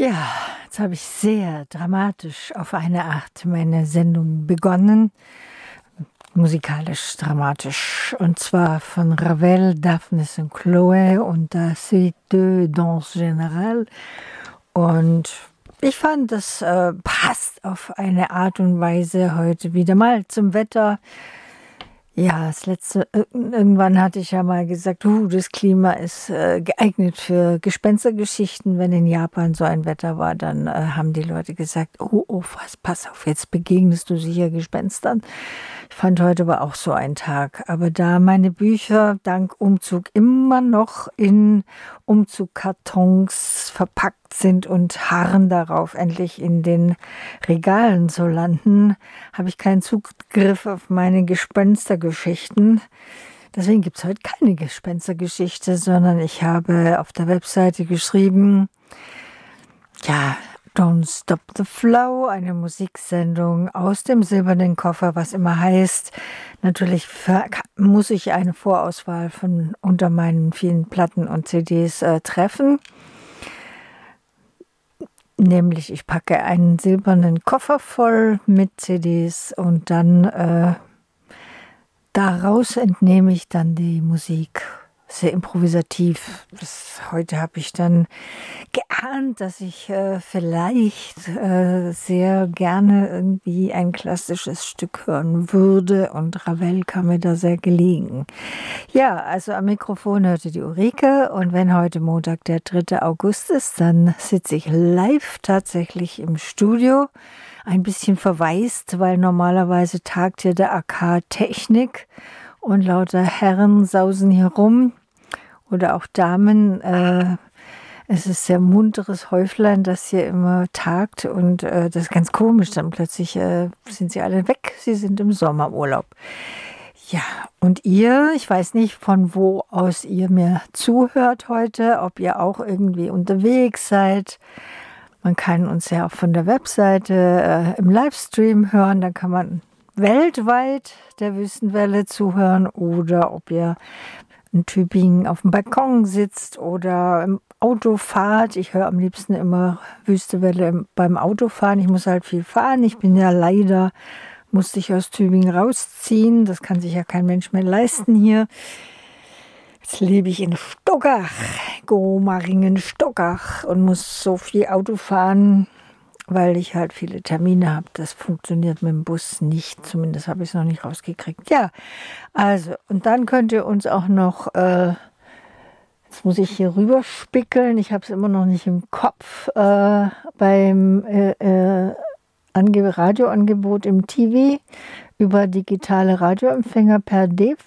Ja, jetzt habe ich sehr dramatisch auf eine Art meine Sendung begonnen, musikalisch dramatisch, und zwar von Ravel, Daphnis und Chloe und la Suite de Danse Générale. Und ich fand, das passt auf eine Art und Weise heute wieder mal zum Wetter. Ja, irgendwann hatte ich ja mal gesagt, das Klima ist geeignet für Gespenstergeschichten. Wenn in Japan so ein Wetter war, dann haben die Leute gesagt, pass auf, jetzt begegnest du sicher Gespenstern. Ich fand heute aber auch so ein Tag. Aber da meine Bücher dank Umzug immer noch in Umzugkartons verpackt sind und harren darauf, endlich in den Regalen zu landen, habe ich keinen Zugriff auf meine Gespenstergeschichten. Deswegen gibt es heute keine Gespenstergeschichte, sondern ich habe auf der Webseite geschrieben, ja, Don't Stop the Flow, eine Musiksendung aus dem Silbernen Koffer, was immer heißt, natürlich muss ich eine Vorauswahl von unter meinen vielen Platten und CDs treffen. Nämlich, ich packe einen silbernen Koffer voll mit CDs und dann daraus entnehme ich dann die Musik. Sehr improvisativ. Heute habe ich dann geahnt, dass ich vielleicht sehr gerne irgendwie ein klassisches Stück hören würde, und Ravel kam mir da sehr gelegen. Ja, also am Mikrofon hörte die Ulrike, und wenn heute Montag der 3. August ist, dann sitze ich live tatsächlich im Studio. Ein bisschen verwaist, weil normalerweise tagt hier der AK Technik und lauter Herren sausen hier rum. Oder auch Damen. Es ist sehr munteres Häuflein, das hier immer tagt, und das ist ganz komisch. Dann plötzlich sind sie alle weg. Sie sind im Sommerurlaub. Ja, und ihr, ich weiß nicht, von wo aus ihr mir zuhört heute, ob ihr auch irgendwie unterwegs seid. Man kann uns ja auch von der Webseite im Livestream hören. Da kann man weltweit der Wüstenwelle zuhören, oder ob ihr in Tübingen auf dem Balkon sitzt oder im Auto fahrt. Ich höre am liebsten immer Wüstewelle beim Autofahren. Ich muss halt viel fahren. Ich bin ja leider, musste ich aus Tübingen rausziehen. Das kann sich ja kein Mensch mehr leisten hier. Jetzt lebe ich in Stockach, Gomaringen-Stockach, und muss so viel Auto fahren, weil ich halt viele Termine habe. Das funktioniert mit dem Bus nicht. Zumindest habe ich es noch nicht rausgekriegt. Ja, also, und dann könnt ihr uns auch noch, jetzt muss ich hier rüber spickeln, ich habe es immer noch nicht im Kopf, beim Radioangebot im TV über digitale Radioempfänger per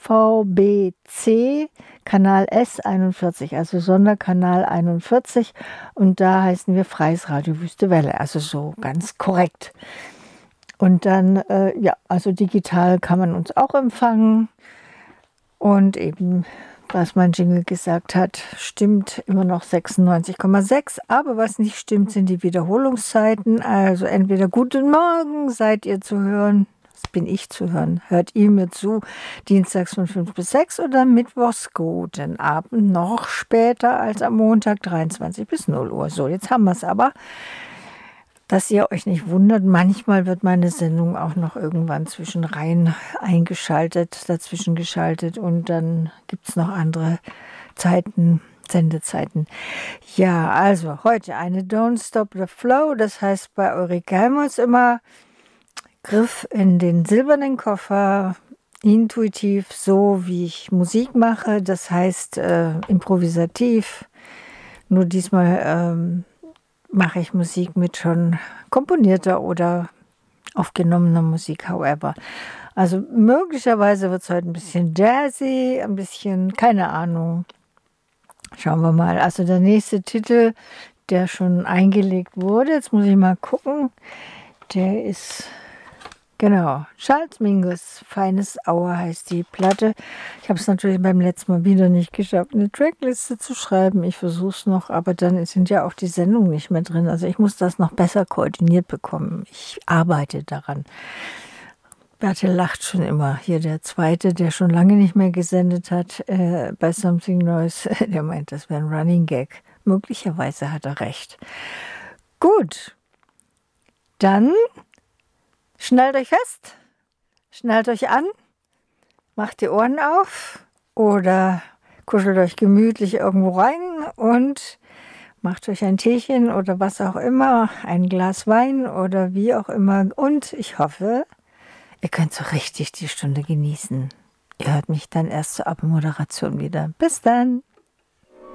DVB-C Kanal S41, also Sonderkanal 41, und da heißen wir Freies Radio Wüstewelle, also so ganz korrekt. Und dann, also digital kann man uns auch empfangen, und eben, was mein Jingle gesagt hat, stimmt immer noch 96,6. Aber was nicht stimmt, sind die Wiederholungszeiten. Also entweder Guten Morgen seid ihr zu hören, das bin ich zu hören, hört ihr mir zu, dienstags von 5 bis 6, oder mittwochs Guten Abend, noch später als am Montag, 23 bis 0 Uhr. So, jetzt haben wir es aber. Dass ihr euch nicht wundert, manchmal wird meine Sendung auch noch irgendwann zwischenrein dazwischen geschaltet, und dann gibt es noch andere Sendezeiten. Ja, also heute eine Don't Stop the Flow, das heißt bei Ulrike Helmholtz immer Griff in den silbernen Koffer, intuitiv, so wie ich Musik mache, das heißt improvisativ, nur diesmal mache ich Musik mit schon komponierter oder aufgenommener Musik, however. Also möglicherweise wird es heute ein bisschen jazzy, ein bisschen, keine Ahnung. Schauen wir mal. Also der nächste Titel, der schon eingelegt wurde, jetzt muss ich mal gucken, der ist, genau, Charles Mingus, Feines Hour heißt die Platte. Ich habe es natürlich beim letzten Mal wieder nicht geschafft, eine Trackliste zu schreiben. Ich versuche es noch, aber dann sind ja auch die Sendungen nicht mehr drin. Also ich muss das noch besser koordiniert bekommen. Ich arbeite daran. Bertel lacht schon immer. Hier der Zweite, der schon lange nicht mehr gesendet hat, bei Something Noise, der meint, das wäre ein Running Gag. Möglicherweise hat er recht. Gut, dann schnallt euch fest, schnallt euch an, macht die Ohren auf oder kuschelt euch gemütlich irgendwo rein und macht euch ein Teechen oder was auch immer, ein Glas Wein oder wie auch immer. Und ich hoffe, ihr könnt so richtig die Stunde genießen. Ihr hört mich dann erst zur Abmoderation wieder. Bis dann!